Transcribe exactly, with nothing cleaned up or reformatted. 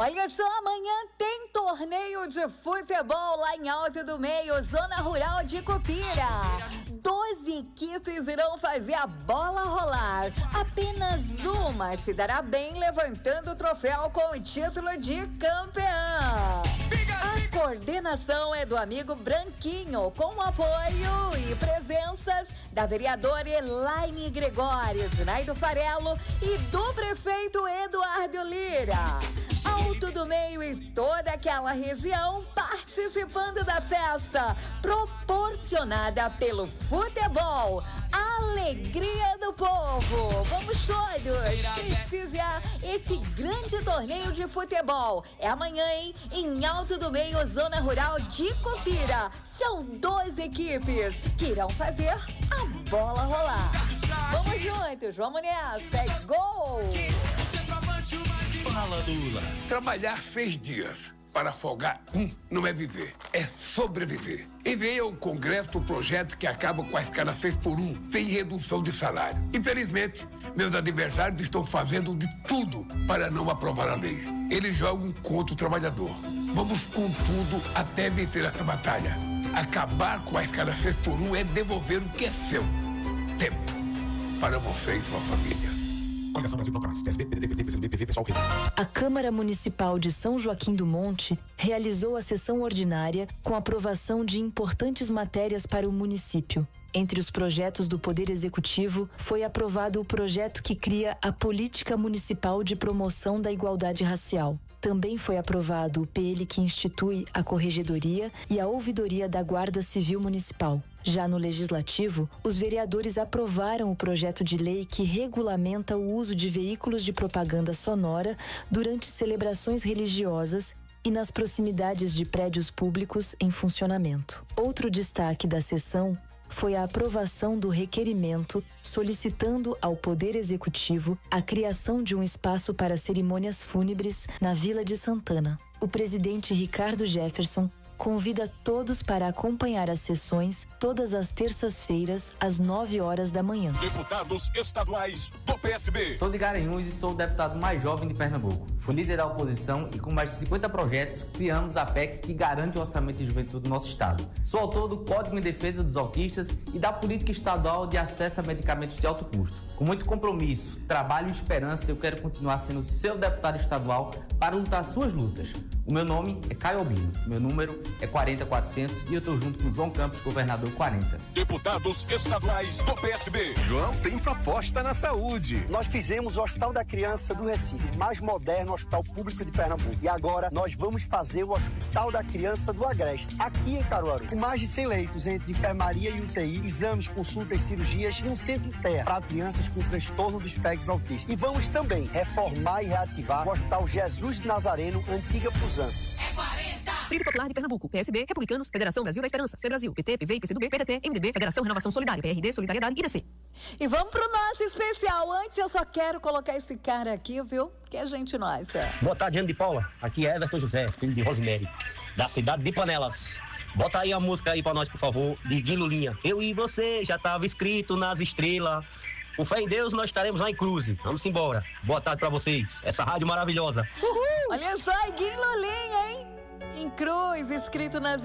Olha só, amanhã tem torneio de futebol lá em Alto do Meio, Zona Rural de Cupira. Doze equipes irão fazer a bola rolar. Apenas uma se dará bem levantando o troféu com o título de campeã. A coordenação é do amigo Branquinho, com o apoio e presenças da vereadora Elaine Gregório, de Naido Farelo e do prefeito Eduardo Lira. Alto do Meio e toda aquela região participando da festa, proporcionada pelo futebol. Alegria do povo! Vamos todos prestigiar esse grande torneio de futebol. É amanhã, hein? Em Alto do Meio, Zona Rural de Cupira. São doze equipes que irão fazer a bola rolar. Vamos juntos, vamos nessa, é gol! Fala, Lula. Trabalhar seis dias para folgar um não é viver, é sobreviver. Enviei ao Congresso o projeto que acaba com a escala seis por um, sem redução de salário. Infelizmente, meus adversários estão fazendo de tudo para não aprovar a lei. Eles jogam contra o trabalhador. Vamos com tudo até vencer essa batalha. Acabar com a escala seis por um é devolver o que é seu. Tempo para você e sua família. Coligação Brasil Procurados, P S B, P D T, P T, P C do B, P V, Pessoal, Rede. A Câmara Municipal de São Joaquim do Monte realizou a sessão ordinária com aprovação de importantes matérias para o município. Entre os projetos do Poder Executivo, foi aprovado o projeto que cria a Política Municipal de Promoção da Igualdade Racial. Também foi aprovado o P L que institui a Corregedoria e a Ouvidoria da Guarda Civil Municipal. Já no Legislativo, os vereadores aprovaram o projeto de lei que regulamenta o uso de veículos de propaganda sonora durante celebrações religiosas e nas proximidades de prédios públicos em funcionamento. Outro destaque da sessão foi a aprovação do requerimento solicitando ao Poder Executivo a criação de um espaço para cerimônias fúnebres na Vila de Santana. O presidente Ricardo Jefferson convida todos para acompanhar as sessões todas as terças-feiras, às nove horas da manhã. Deputados estaduais do P S B. Sou de Garanhuns e sou o deputado mais jovem de Pernambuco. Fui líder da oposição e com mais de cinquenta projetos, criamos a P E C que garante o orçamento de juventude do nosso estado. Sou autor do Código em Defesa dos Autistas e da Política Estadual de Acesso a Medicamentos de Alto Custo. Com muito compromisso, trabalho e esperança, eu quero continuar sendo seu deputado estadual para lutar suas lutas. O meu nome é Caio Albino, meu número é quarenta quatrocentos e eu estou junto com o João Campos, governador quarenta. Deputados estaduais do P S B. João tem proposta na saúde. Nós fizemos o Hospital da Criança do Recife, mais moderno hospital público de Pernambuco. E agora nós vamos fazer o Hospital da Criança do Agreste, aqui em Caruaru, com mais de cem leitos entre enfermaria e U T I, exames, consultas, cirurgias e um centro terra para crianças com transtorno do espectro autista. E vamos também reformar e reativar o Hospital Jesus Nazareno, antiga Fusam. É quarenta! Frente Popular de Pernambuco, P S B, Republicanos, Federação Brasil da Esperança, FEBrasil, P T, P V, P C do B, P D T, M D B, Federação Renovação Solidária, P R D, Solidariedade e D C. E vamos pro nosso especial. Antes eu só quero colocar esse cara aqui, viu? Que é gente nossa. Boa tarde, Ana de Paula. Aqui é Everton José, filho de Rosemary, da cidade de Panelas. Bota aí a música aí pra nós, por favor, de Guim Lulinha. Eu e você já tava escrito nas estrelas. Com fé em Deus, nós estaremos lá em Cruze. Vamos embora. Boa tarde pra vocês. Essa rádio maravilhosa. Uhul. Olha só, Guim Lulinha, hein? Em Cruz, escrito nas